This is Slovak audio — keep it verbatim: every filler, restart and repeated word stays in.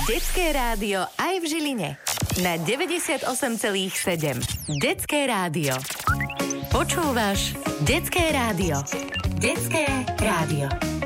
Detské rádio aj v Žiline. Na deväťdesiatosem celá sedem. Detské rádio. Počúvaš Detské rádio. Detské rádio.